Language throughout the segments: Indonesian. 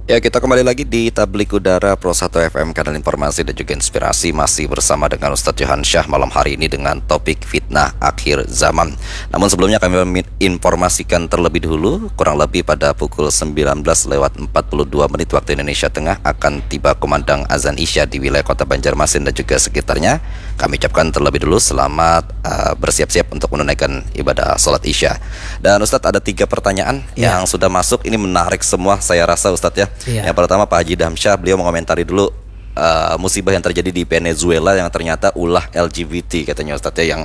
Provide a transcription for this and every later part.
Ya, kita kembali lagi di Tablik Udara Pro 1 FM, kanal informasi dan juga inspirasi. Masih bersama dengan Ustadz Johan Syah malam hari ini dengan topik fitnah akhir zaman. Namun sebelumnya kami informasikan terlebih dahulu, kurang lebih pada pukul 19:42 waktu Indonesia Tengah akan tiba kumandang azan Isya di wilayah kota Banjarmasin dan juga sekitarnya. Kami ucapkan terlebih dulu selamat bersiap-siap untuk menunaikan ibadah sholat Isya. Dan Ustadz, ada 3 pertanyaan yang sudah masuk. Ini menarik semua saya rasa Ustadz ya. Yang pertama Pak Haji Damsyah, beliau mengomentari dulu musibah yang terjadi di Venezuela yang ternyata ulah LGBT katanya Ustadz ya, yang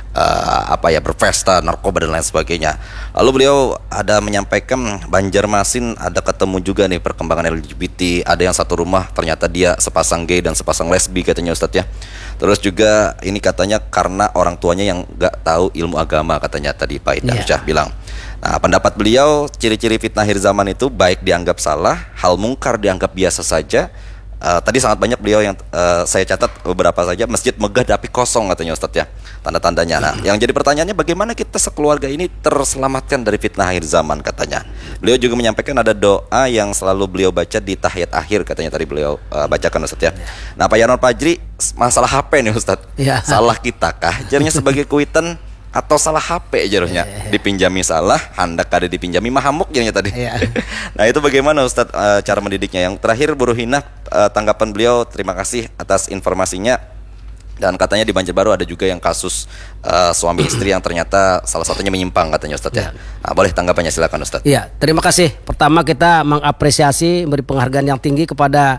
berpesta narkoba dan lain sebagainya. Lalu beliau ada menyampaikan Banjarmasin ada ketemu juga nih perkembangan LGBT, ada yang satu rumah ternyata dia sepasang gay dan sepasang lesbi katanya Ustadz ya. Terus juga ini katanya karena orang tuanya yang nggak tahu ilmu agama katanya tadi Pak Damsyah bilang. Nah, pendapat beliau, ciri-ciri fitnah akhir zaman itu baik dianggap salah, hal mungkar dianggap biasa saja. Tadi sangat banyak beliau yang saya catat beberapa saja, masjid megah tapi kosong katanya Ustadz ya, tanda-tandanya. Nah, yang jadi pertanyaannya bagaimana kita sekeluarga ini terselamatkan dari fitnah akhir zaman katanya. Beliau juga menyampaikan ada doa yang selalu beliau baca di tahiyat akhir katanya tadi beliau bacakan Ustadz ya. Nah, Pak Yanur Fajri, masalah HP nih Ustadz, salah kita kah? Jadinya sebagai kuitan atau salah HP jaruhnya, dipinjami salah, hendak ada dipinjami mahamuk jadinya tadi. Nah, itu bagaimana Ustadz cara mendidiknya? Yang terakhir Bu Ruhinah, tanggapan beliau, terima kasih atas informasinya. Dan katanya di Banjarbaru ada juga yang kasus suami istri yang ternyata salah satunya menyimpang katanya Ustadz ya. Nah, boleh tanggapannya, silakan Ustadz. Iya, terima kasih. Pertama kita mengapresiasi, memberi penghargaan yang tinggi kepada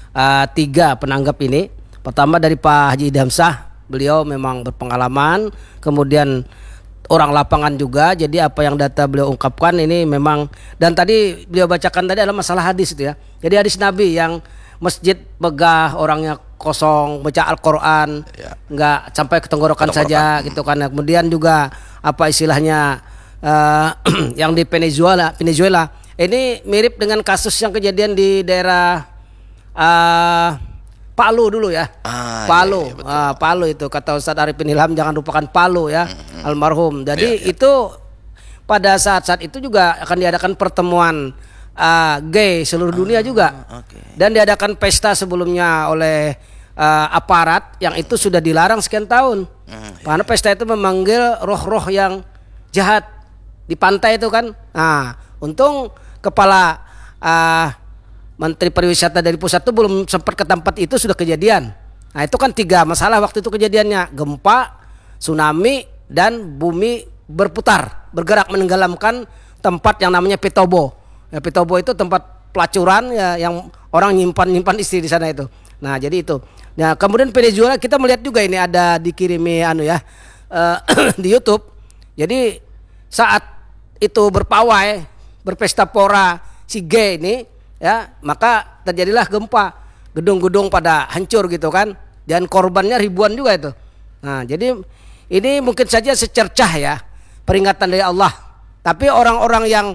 3 penanggap ini. Pertama dari Pak Haji Damsyah, beliau memang berpengalaman, kemudian orang lapangan juga. Jadi apa yang data beliau ungkapkan ini memang, dan tadi beliau bacakan tadi adalah masalah hadis itu ya. Jadi hadis Nabi yang masjid megah, orangnya kosong, baca Al-Quran, nggak sampai ke tenggorokan saja gitu kan. Kemudian juga apa istilahnya yang di Venezuela ini mirip dengan kasus yang kejadian di daerah Palu dulu ya, Palu, Palu itu kata Ustadz Arifin Ilham, jangan lupakan Palu ya, almarhum. Jadi itu pada saat-saat itu juga akan diadakan pertemuan gay seluruh dunia juga, dan diadakan pesta sebelumnya oleh aparat yang itu sudah dilarang sekian tahun, karena pesta itu memanggil roh-roh yang jahat di pantai itu kan. Nah, untung kepala Menteri Pariwisata dari pusat itu belum sempat ke tempat itu, sudah kejadian. Nah, itu kan 3 masalah waktu itu kejadiannya, gempa, tsunami, dan bumi berputar, bergerak menenggelamkan tempat yang namanya Petobo. Ya, Petobo itu tempat pelacuran ya, yang orang nyimpan istri di sana itu. Nah, jadi itu. Nah, kemudian Venezuela kita melihat juga ini ada dikirimi di YouTube. Jadi saat itu berpawai, berpesta pora si gay ini ya, maka terjadilah gempa, gedung-gedung pada hancur gitu kan, dan korbannya ribuan juga itu. Nah, jadi ini mungkin saja secercah ya peringatan dari Allah, tapi orang-orang yang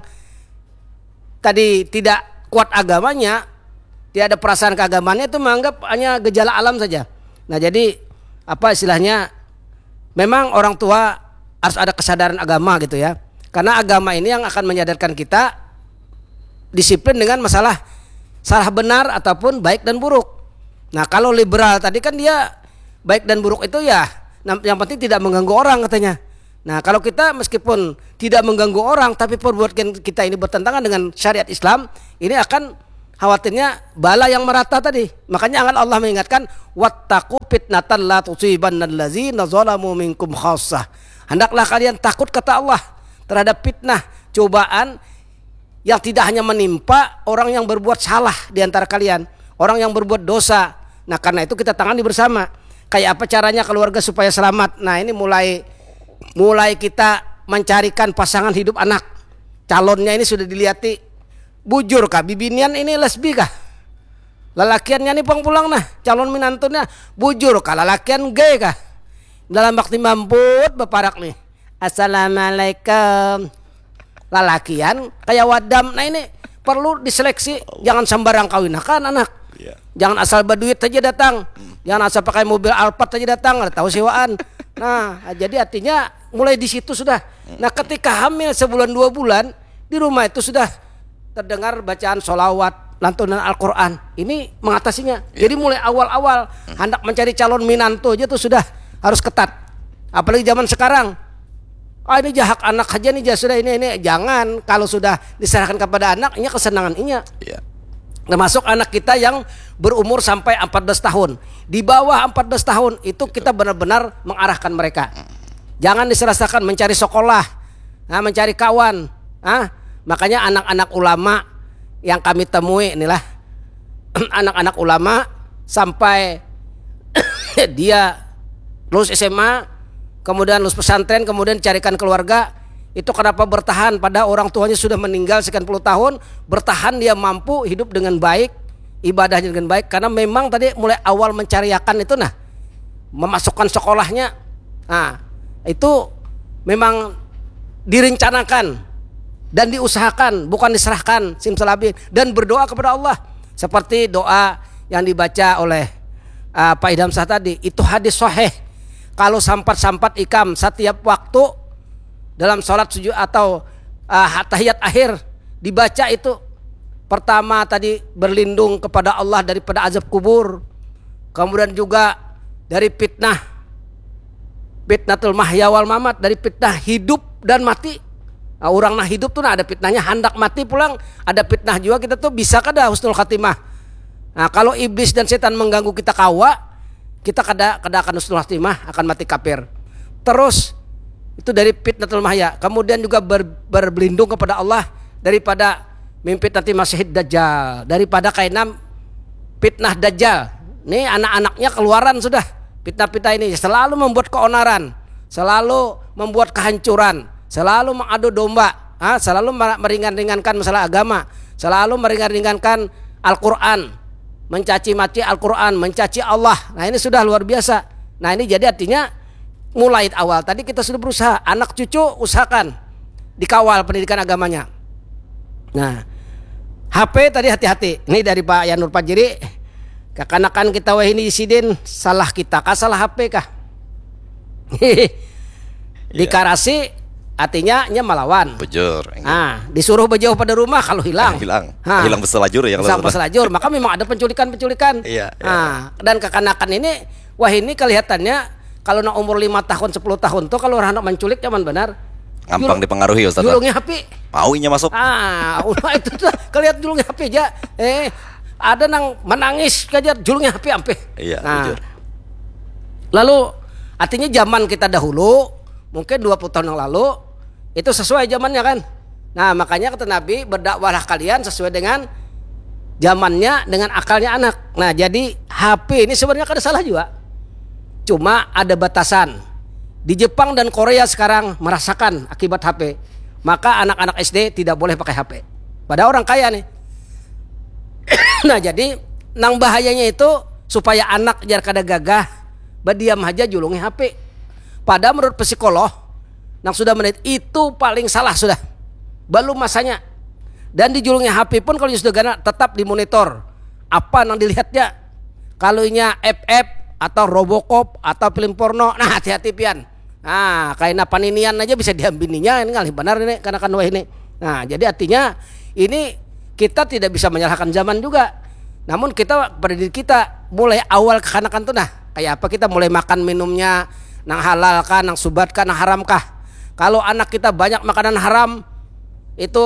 tadi tidak kuat agamanya, tidak ada perasaan keagamannya, itu menganggap hanya gejala alam saja. Nah, jadi apa istilahnya, memang orang tua harus ada kesadaran agama gitu ya, karena agama ini yang akan menyadarkan kita disiplin dengan masalah salah benar ataupun baik dan buruk. Nah, kalau liberal tadi kan dia baik dan buruk itu ya yang penting tidak mengganggu orang katanya. Nah, kalau kita meskipun tidak mengganggu orang tapi perbuatan kita ini bertentangan dengan syariat Islam, ini akan khawatirnya bala yang merata tadi. Makanya Allah mengingatkan, wattaqu fitnatan la tusibannal ladzina zalamu minkum khassah. Hendaklah kalian takut kata Allah terhadap fitnah, cobaan yang tidak hanya menimpa orang yang berbuat salah di antara kalian, orang yang berbuat dosa. Nah, karena itu kita tangani bersama. Kayak apa caranya keluarga supaya selamat? Nah, ini mulai kita mencarikan pasangan hidup anak. Calonnya ini sudah dilihati, bujur kah, bibinian ini lesbi kah, lalakiannya ini pulang nah, calon minantunya bujur kah, lalakian gay kah. Dalam bakti mamput beparak nih, assalamualaikum, lalakian kayak wadam. Nah, ini perlu diseleksi, jangan sembarang kawinakan anak. Jangan asal berduit saja datang, jangan asal pakai mobil Alphard saja datang, ada tahu sewaan. Nah, jadi artinya mulai di situ sudah. Nah, ketika hamil 1-2 bulan di rumah itu sudah terdengar bacaan sholawat, lantunan Al-Quran. Ini mengatasinya. Jadi mulai awal-awal hendak mencari calon minantu aja tuh sudah harus ketat. Apalagi zaman sekarang. Ini hak anak aja nih, sudah ini. Jangan, kalau sudah diserahkan kepada anak, ini kesenangan inya. Termasuk anak kita yang berumur sampai 14 tahun. Di bawah 14 tahun itu kita benar-benar mengarahkan mereka. Jangan diserahkan mencari sekolah, mencari kawan. Makanya anak-anak ulama yang kami temui inilah anak-anak ulama sampai dia lulus SMA, kemudian lulus pesantren, kemudian carikan keluarga. Itu kenapa bertahan pada orang tuanya sudah meninggal sekian puluh tahun, bertahan dia mampu hidup dengan baik, ibadahnya dengan baik, karena memang tadi mulai awal mencariakan itu memasukkan sekolahnya. Itu memang direncanakan dan diusahakan, bukan diserahkan simsalabim, dan berdoa kepada Allah seperti doa yang dibaca oleh Pak Idham Shah tadi. Itu hadis sahih. Kalau sampat-sampat ikam setiap waktu dalam sholat sujud atau tahiyat akhir dibaca itu, pertama tadi berlindung kepada Allah daripada azab kubur, kemudian juga dari fitnatul mahya wal mamat, dari fitnah hidup dan mati. Orang hidup tuh ada fitnahnya, hendak mati pulang ada fitnah juga. Kita tuh bisa kada husnul khatimah. Kalau iblis dan setan mengganggu kita kita kada akan husnul khatimah, akan mati kafir. Terus itu dari fitnatul mahya. Kemudian juga berlindung kepada Allah daripada mimpi nanti Masih Dajjal, daripada kainam fitnah Dajjal. Nih anak-anaknya keluaran sudah. Fitnah-fitnah ini selalu membuat keonaran, selalu membuat kehancuran, selalu mengadu domba, selalu meringan-ringankan masalah agama, selalu meringan-ringankan Al-Quran, mencaci maki Al-Quran, mencaci Allah. Nah ini sudah luar biasa. Nah ini jadi artinya mulai awal tadi kita sudah berusaha, anak cucu usahakan dikawal pendidikan agamanya. Nah HP tadi hati-hati. Ini dari Pak Yanur Fajri. Kekanakan kita ini sidin salah kita kah salah HP kah? Dikarasi artinya melawan. Bujur. Disuruh berjauh pada rumah kalau hilang. Hilang berselajur ya kalau berselajur. Maka memang ada penculikan. Dan kekanakan ini, ini kelihatannya kalau nak umur 5 tahun 10 tahun tuh kalau orang nak menculik zaman benar. Gampang dipengaruhi Ustaz. Julungnya HP. Maunya masuk. Itu tuh kelihatan julungnya HP aja. Ada nang menangis kajar julungnya HP ampe. Bujur. Lalu artinya zaman kita dahulu mungkin 20 tahun yang lalu itu sesuai zamannya kan. Nah makanya kata Nabi, berdakwahlah kalian sesuai dengan zamannya, dengan akalnya anak. Nah jadi HP ini sebenarnya kada salah juga, cuma ada batasan. Di Jepang dan Korea sekarang merasakan akibat HP, maka anak-anak SD tidak boleh pakai HP. Pada orang kaya nih. Nah jadi nang bahayanya itu supaya anak jar kada gagah, berdiam aja julungnya HP. Pada menurut psikolog nang sudah menit itu paling salah sudah, belum masanya. Dan di julungnya HP pun kalau sudah gana tetap dimonitor apa nang dilihatnya. Kalau nya FF atau Robocop atau film porno, nah hati-hati pian. Kayak paninian aja bisa diambininya, ini kali benar ini karena kan ini. Nah jadi artinya ini kita tidak bisa menyalahkan zaman juga. Namun kita pada diri kita mulai awal kekanakan tuh kayak apa, kita mulai makan minumnya nang halal kah, nang subat kah, nang haram kah. Kalau anak kita banyak makanan haram itu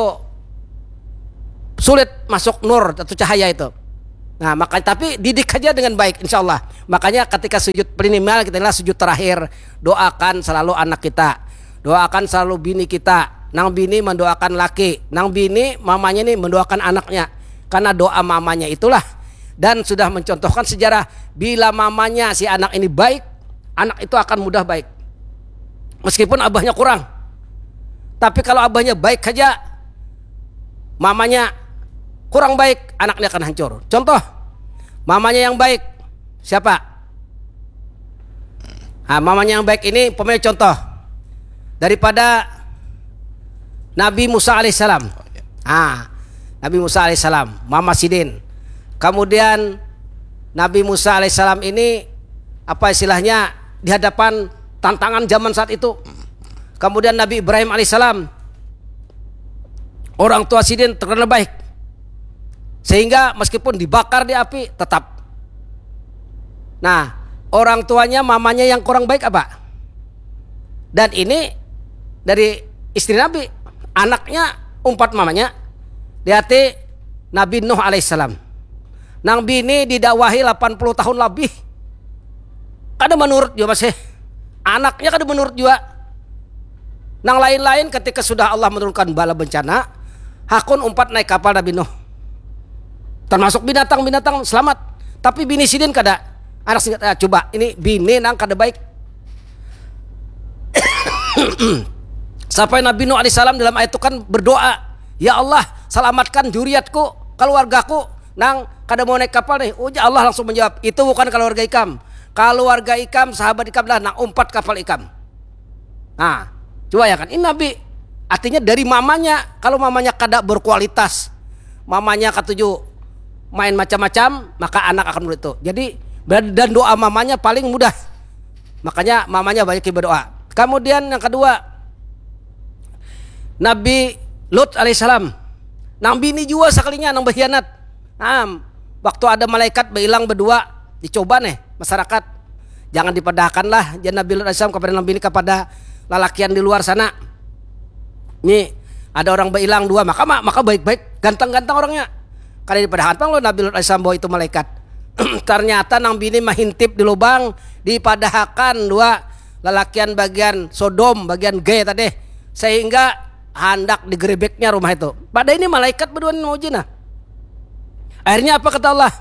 sulit masuk nur atau cahaya itu. Nah makanya tapi didik aja dengan baik insya Allah. Makanya ketika sujud minimal kita adalah sujud terakhir, doakan selalu anak kita, doakan selalu bini kita. Nang bini mendoakan laki, nang bini mamanya nih mendoakan anaknya. Karena doa mamanya itulah, dan sudah mencontohkan sejarah bila mamanya si anak ini baik, anak itu akan mudah baik. Meskipun abahnya kurang. Tapi kalau abahnya baik saja, mamanya kurang baik, anaknya akan hancur. Contoh, mamanya yang baik siapa? Mamanya yang baik ini pemain contoh daripada Nabi Musa alaihissalam. Nabi Musa alaihissalam, Mama Sidin. Kemudian Nabi Musa alaihissalam ini apa istilahnya di hadapan tantangan zaman saat itu. Kemudian Nabi Ibrahim alaihissalam, orang tua Sidin terkenal baik. Sehingga meskipun dibakar di api tetap. Nah, orang tuanya, mamanya yang kurang baik apa? Dan ini dari istri Nabi, anaknya umpat mamanya di hati Nabi Nuh alaihissalam. Nabi ini didakwahi 80 tahun lebih. Kada menurut juga masih. Anaknya kada menurut juga. Nang lain-lain ketika sudah Allah menurunkan bala bencana, hakun umpat naik kapal Nabi Nuh. Termasuk binatang-binatang selamat. Tapi bini sidin kada. Anak singkat, coba ini bini nang kada baik. Sampai Nabi Nuh alaihissalam dalam ayat itu kan berdoa, ya Allah selamatkan juriatku, keluargaku, nang kada mau naik kapal nih. Uja Allah langsung menjawab, itu bukan keluarga Ikam. Keluarga Ikam, sahabat Ikam lah nang umpat kapal Ikam. Nah, coba ya kan, ini Nabi artinya dari mamanya. Kalau mamanya kada berkualitas, mamanya ketujuh main macam-macam, maka anak akan begitu. Jadi dan doa mamanya paling mudah. Makanya mamanya banyak berdoa. Kemudian yang kedua, Nabi Lut alaihissalam. Nang bini juga sekalinya nang berkhianat. Waktu ada malaikat berhilang berdua, dicoba nih masyarakat. Jangan dipadahkan lah jangan Nabi Lut alaihissalam kepada Nabi ini kepada lalakian di luar sana. Nih ada orang berhilang dua, maka baik-baik, ganteng-ganteng orangnya. Karena dipadahkan lo Nabi Lut alaihissalam bahwa itu malaikat. Ternyata nang bini mahintip di lubang, dipadahkan dua lalakian bagian Sodom, bagian G tadi, sehingga hendak digerebeknya rumah itu. Pada ini malaikat berdua mau jina. Akhirnya apa kata Allah?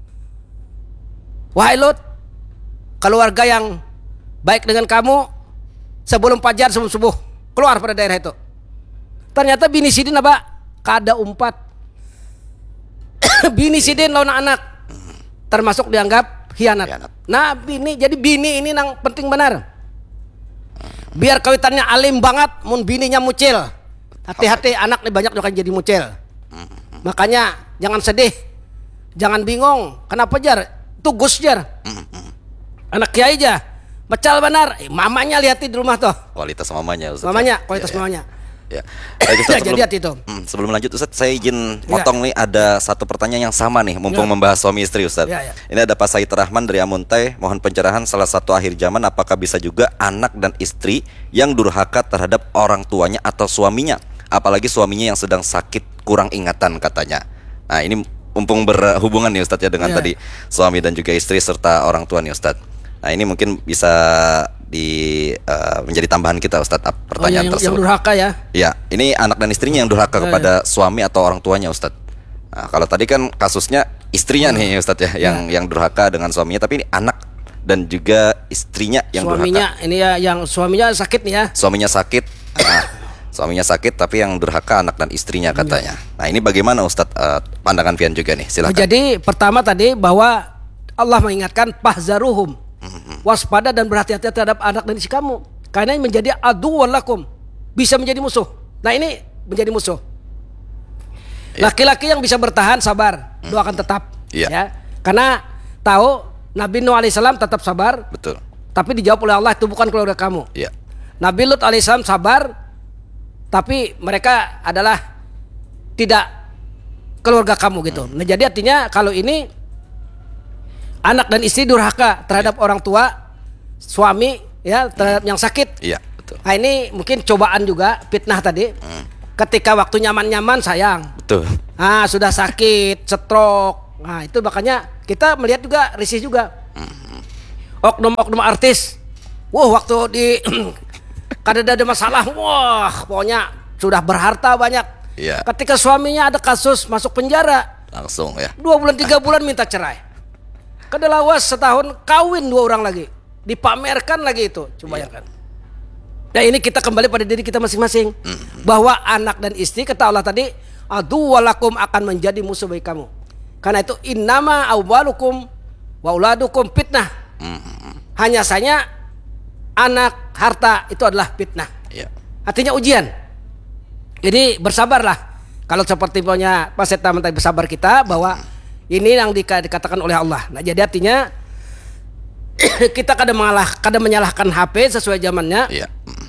Wahai Lut, keluarga yang baik dengan kamu sebelum fajar, sebelum subuh, keluar pada daerah itu. Ternyata bini sidin apa? Kada umpat. Bini sidin lawan anak, termasuk dianggap khianat. Nah jadi bini ini nang penting benar. Biar kawitannya alim banget, mun bininya mucil. Hati-hati, anak nih banyak juga jadi mucil. Makanya jangan sedih, jangan bingung. Kenapa jar? Tugus jar. Anak kiai aja, mecal benar. Mamanya lihatin di rumah tuh. Kualitas mamanya, Ustaz. Mamanya, kualitas mamanya. Ya. Baik, Ustaz, Jadi hati itu. Sebelum lanjut Ustaz, saya izin potong nih, ada satu pertanyaan yang sama nih, mumpung membahas suami istri Ustaz. Ini ada Pak Said Rahman dari Amuntai, mohon pencerahan salah satu akhir zaman apakah bisa juga anak dan istri yang durhaka terhadap orang tuanya atau suaminya, apalagi suaminya yang sedang sakit kurang ingatan katanya. Nah ini mumpung berhubungan nih Ustaz ya dengan tadi suami dan juga istri serta orang tua nih Ustaz. Nah ini mungkin bisa menjadi tambahan kita Ustadz pertanyaan tersebut. Yang durhaka ya? Ya, ini anak dan istrinya yang durhaka kepada suami atau orang tuanya Ustadz. Nah, kalau tadi kan kasusnya istrinya nih Ustadz ya, yang durhaka dengan suaminya, tapi ini anak dan juga istrinya yang suaminya, durhaka. Ini ya yang suaminya sakit nih ya? Suaminya sakit. Suaminya sakit tapi yang durhaka anak dan istrinya katanya. Nah ini bagaimana Ustadz pandangan Fian juga nih, silakan. Jadi pertama tadi bahwa Allah mengingatkan pahzaruhum, waspada dan berhati-hati terhadap anak dan istri kamu, karena ini menjadi aduwwal lakum, bisa menjadi musuh. Nah ini menjadi musuh. Laki-laki yang bisa bertahan sabar, doakan tetap ya. Karena tahu Nabi Nuh alaihissalam tetap sabar. Betul. Tapi dijawab oleh Allah, itu bukan keluarga kamu. Nabi Lut alaihissalam sabar, tapi mereka adalah tidak keluarga kamu gitu. Nah jadi artinya kalau ini anak dan istri durhaka terhadap orang tua, suami ya, terhadap yang sakit. Iya, betul. Nah ini mungkin cobaan juga, fitnah tadi. Ketika waktu nyaman-nyaman sayang. Betul. Nah sudah sakit, stroke. Nah itu makanya kita melihat juga risih juga. Oknum-oknum artis, waktu di kada ada masalah, pokoknya sudah berharta banyak. Iya. Ketika suaminya ada kasus masuk penjara, langsung ya. 2 bulan 3 bulan minta cerai. Kada lawas setahun kawin 2 orang lagi, dipamerkan lagi itu, coba ya kan. Nah ini kita kembali pada diri kita masing-masing, bahwa anak dan istri kata Allah tadi, aduwwalakum, akan menjadi musuh bagi kamu. Karena itu innama awwalukum wa uladukum fitnah. Hanya saja anak, harta itu adalah fitnah. Artinya ujian. Jadi bersabarlah. Kalau seperti punya Pak Setam tadi, bersabar kita bahwa ini yang dikatakan oleh Allah. Nah jadi artinya kita kadang menyalahkan HP sesuai zamannya.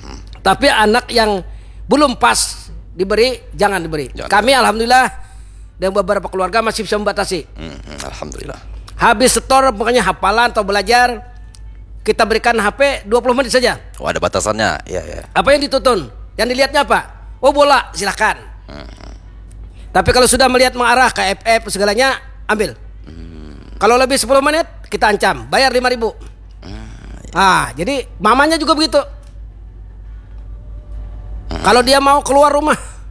Tapi anak yang belum pas diberi, jangan diberi. Kami alhamdulillah dan beberapa keluarga masih bisa membatasi. Alhamdulillah. Habis setor pokoknya hafalan atau belajar, kita berikan HP 20 menit saja. Oh, ada batasannya. Ya. Apa yang dituntun? Yang dilihatnya apa? Oh, bola, silakan. Tapi kalau sudah melihat mengarah ke FF segalanya, ambil. Kalau lebih 10 menit, kita ancam, bayar 5.000. Jadi mamanya juga begitu. Kalau dia mau keluar rumah,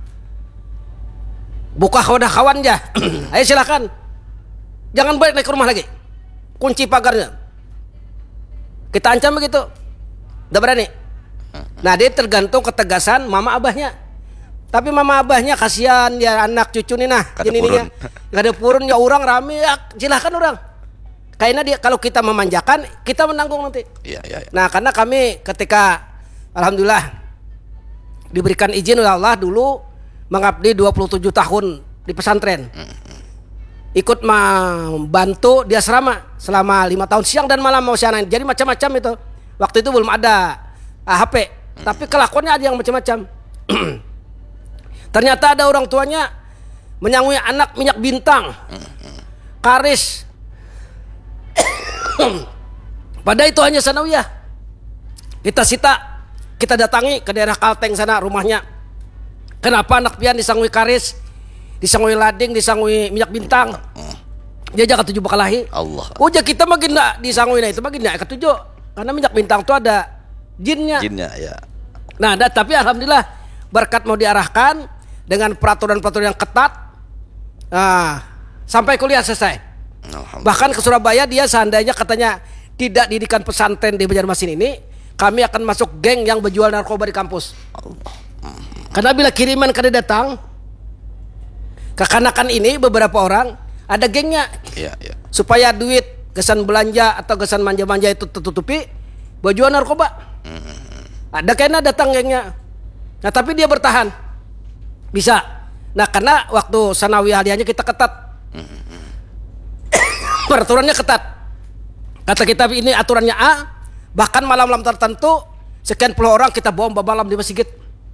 buka wadah kawan aja. Ayo silakan. Jangan balik naik ke rumah lagi. Kunci pagarnya. Kita ancam begitu. Udah berani. Nah, dia tergantung ketegasan mama abahnya. Tapi mama abahnya kasihan ya, anak cucu nih nah. Ini gak ada purun ya, orang rame ya, silahkan orang. Kayaknya dia kalau kita memanjakan, kita menanggung nanti. Iya. Nah, karena kami ketika alhamdulillah diberikan izin oleh Allah dulu mengabdi 27 tahun di pesantren. Ikut membantu di asrama selama 5 tahun siang dan malam mau siaran. Jadi macam-macam itu. Waktu itu belum ada HP, tapi kelakuannya ada yang macam-macam. Ternyata ada orang tuanya menyangui anak minyak bintang, karis. Pada itu hanya sanawiyah. Kita sita, kita datangi ke daerah Kalteng sana rumahnya. Kenapa anak pian disangui karis, disangui lading, disangui minyak bintang? Dia jaga 7 bakalahi. Allah. Uja kita makin nak disangui nah itu makin nak ketujuh. Karena minyak bintang itu ada jinnya. Jinnya ya. Nah, tapi alhamdulillah berkat mau diarahkan dengan peraturan-peraturan yang ketat, sampai kuliah selesai. Bahkan ke Surabaya dia seandainya katanya tidak didikan pesantren di Banjarmasin ini, kami akan masuk geng yang berjual narkoba di kampus. Karena bila kiriman kada datang, kekanakan ini beberapa orang ada gengnya. Iya. Supaya duit gesan belanja atau gesan manja-manja itu tertutupi, berjual narkoba. Ada kena datang gengnya. Nah, tapi dia bertahan. Bisa. Nah, karena waktu sanawiyah aliyahnya kita ketat. Peraturannya ketat. Kata kita ini aturannya A, bahkan malam-malam tertentu sekian puluh orang kita bawa malam di masjid.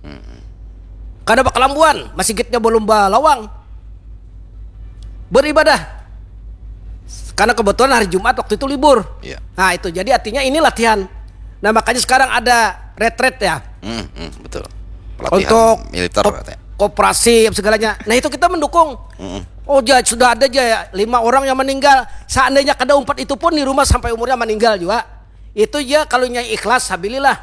Kada bakal lambuan, masjidnya belum lawang. Beribadah. Karena kebetulan hari Jumat waktu itu libur. Iya. Nah, itu jadi artinya ini latihan. Nah, makanya sekarang ada retret ya. Betul. Pelatihan untuk militer katanya. Koperasi segalanya. Nah, itu kita mendukung. Oh, sudah ada aja 5 orang yang meninggal. Seandainya kada umpat itu pun di rumah sampai umurnya meninggal juga. Itu ya kalau nyai ikhlas, habilillah.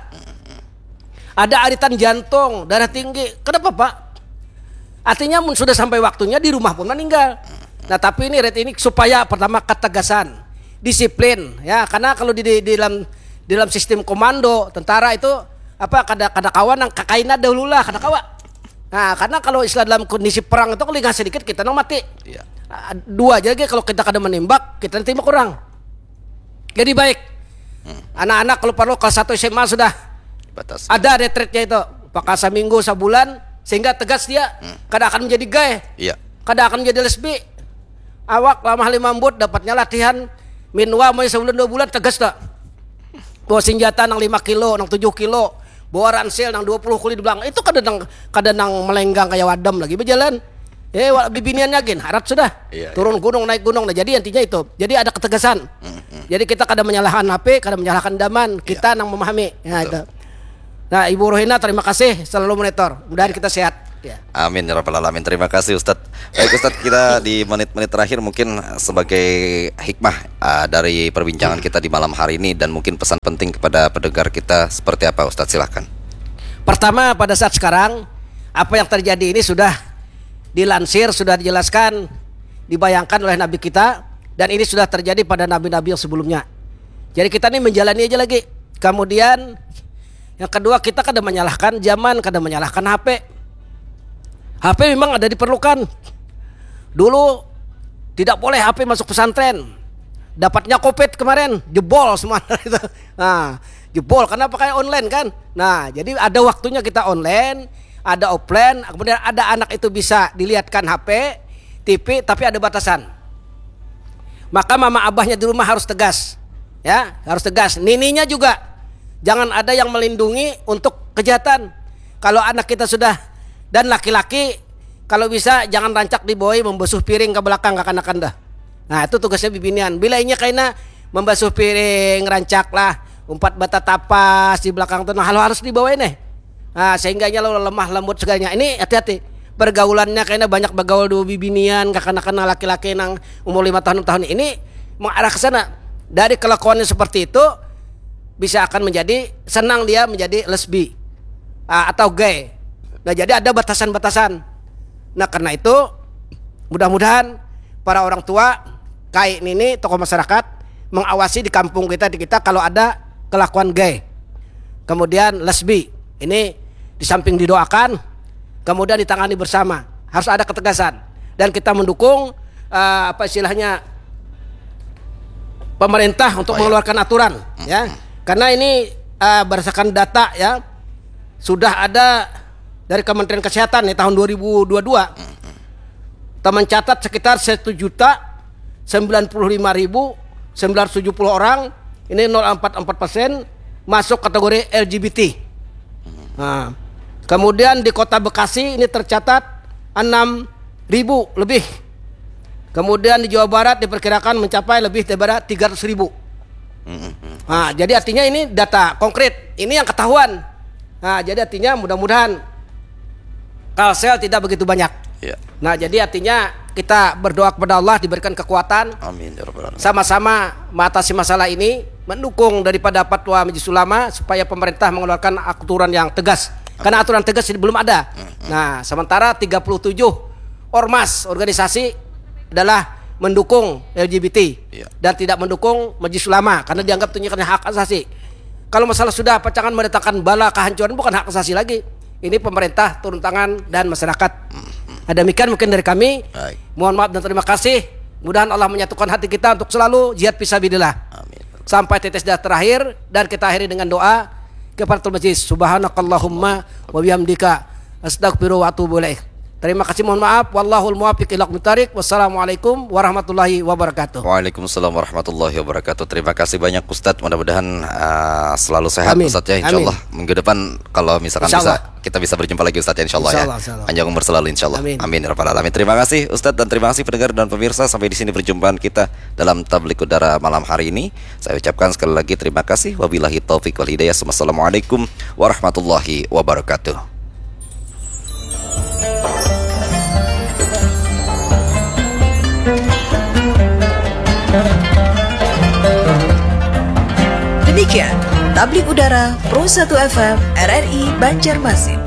Ada aritan jantung, darah tinggi. Kenapa Pak? Artinya sudah sampai waktunya di rumah pun meninggal. Nah, tapi ini supaya pertama ketegasan, disiplin ya. Karena kalau di dalam sistem komando tentara itu kada kawan yang kakaina dahulu lah kada kawa. Nah, karena kalau istilah dalam kondisi perang itu kalau ngasih sedikit kita nang mati. Iya. 2 aja kalau kita kada menembak kita terima kurang. Jadi baik. Anak-anak kalau perlu kelas 1 SMA sudah Batasi. ada retretnya itu. Pakai seminggu sebulan sehingga tegas dia. Kada akan menjadi gay. Iya. Kada akan menjadi lesbi. Awak lama limambut dapatnya latihan minwa mau sebulan 2 bulan tegas tak. Bawa senjata nang 5 kilo, nang 7 kilo. Bawa ransel nang 20 kuli di belakang. Itu kada nang melenggang kayak wadam lagi berjalan. Bibiniannya gin harap sudah. Iya, turun gunung naik gunung. Nah, jadi intinya itu. Jadi ada ketegasan. Jadi kita kada menyalahkan HP, kada menyalahkan daman. Kita nang memahami. Nah, itu. Nah, Ibu Rohina terima kasih selalu monitor. Mudah-mudahan kita sehat. Ya. Amin ya rabbal alamin. Terima kasih Ustadz. Baik Ustadz, kita di menit-menit terakhir mungkin sebagai hikmah dari perbincangan kita di malam hari ini dan mungkin pesan penting kepada pendengar kita seperti apa Ustadz, silahkan. Pertama, pada saat sekarang apa yang terjadi ini sudah dilansir, sudah dijelaskan, dibayangkan oleh Nabi kita, dan ini sudah terjadi pada nabi-nabi yang sebelumnya. Jadi kita ini menjalani aja lagi. Kemudian yang kedua, kita kada menyalahkan zaman, kada menyalahkan HP. HP memang ada diperlukan. Dulu tidak boleh HP masuk pesantren. Dapatnya Covid kemarin, jebol semua itu. Nah, jebol karena pakai online kan. Nah, jadi ada waktunya kita online, ada offline, kemudian ada anak itu bisa dilihatkan HP, TV, tapi ada batasan. Maka mama abahnya di rumah harus tegas. Ya, harus tegas. Nininya juga jangan ada yang melindungi untuk kejahatan. Kalau anak kita sudah dan laki-laki kalau bisa jangan rancak di bawah, membasuh piring ke belakang ke kanan dah. Nah itu tugasnya bibinian. Bila inya kaina membasuh piring, rancak lah, umpat bata tapas di belakang tuh, nah harus dibawa nih. Nah sehingganya lo lemah lembut segalanya. Ini hati-hati. Pergaulannya kayaknya banyak bergaul dua bibinian, kakak-kakak laki-laki yang umur 5 tahun 6 tahun ini mengarah ke sana. Dari kelakuannya seperti itu bisa akan menjadi senang dia menjadi lesbi atau gay. Nah jadi ada batasan-batasan. Nah karena itu mudah-mudahan para orang tua kayak ini tokoh masyarakat mengawasi di kampung kita kalau ada kelakuan gay, kemudian lesbi. Ini di samping didoakan, kemudian ditangani bersama. Harus ada ketegasan dan kita mendukung apa istilahnya pemerintah untuk mengeluarkan aturan ya. Karena ini berdasarkan data ya sudah ada dari Kementerian Kesehatan nih tahun 2022 kita mencatat sekitar 1.095.970 orang, ini 0,44% masuk kategori LGBT. Nah, kemudian di Kota Bekasi ini tercatat 6.000 lebih. Kemudian di Jawa Barat diperkirakan mencapai lebih daripada 300.000. Nah, jadi artinya ini data konkret, ini yang ketahuan. Nah, jadi artinya mudah-mudahan kalsel tidak begitu banyak. Ya. Nah, jadi artinya kita berdoa kepada Allah diberikan kekuatan. Amin ya rabbal alamin. Sama-sama mengatasi masalah ini, mendukung daripada fatwa Majelis Ulama supaya pemerintah mengeluarkan aturan yang tegas. Amin. Karena aturan tegas ini belum ada. Nah, sementara 37 ormas organisasi adalah mendukung LGBT dan tidak mendukung Majelis Ulama karena dianggap tunjukkan hak asasi. Kalau masalah sudah pecahan mendatangkan bala kehancuran bukan hak asasi lagi. Ini pemerintah turun tangan dan masyarakat. Ada demikian mungkin dari kami. Mohon maaf dan terima kasih. Mudah-mudahan Allah menyatukan hati kita untuk selalu jihad fisabilillah. Amin. Sampai tetes darah terakhir dan kita akhiri dengan doa kafaratul majlis. Subhanakallahumma wa bihamdika astaghfiru wa atubu ilaik. Terima kasih, mohon maaf. Wallahul muwaffiq ila aqwamit thariq. Wassalamualaikum warahmatullahi wabarakatuh. Waalaikumsalam warahmatullahi wabarakatuh. Terima kasih banyak Ustadz. Mudah-mudahan selalu sehat Ustadz ya, insyaallah. Minggu depan kalau misalkan kita bisa berjumpa lagi Ustadz ya, insyaallah ya. Panjang umur selalu insyaallah. Amin ya rabbal alamin. Terima kasih Ustadz dan terima kasih pendengar dan pemirsa. Sampai di sini perjumpaan kita dalam Tablik Udara malam hari ini. Saya ucapkan sekali lagi terima kasih. Wabillahi taufik wal hidayah. Wassalamualaikum warahmatullahi wabarakatuh. Demikian Tablik Udara Pro 1 FM RRI Banjarmasin.